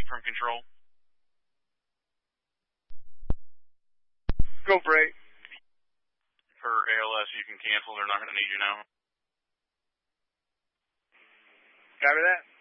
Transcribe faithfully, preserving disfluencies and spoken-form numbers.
eight from control. Go for eight. For A L S, you can cancel. They're not going to need you now. Copy that.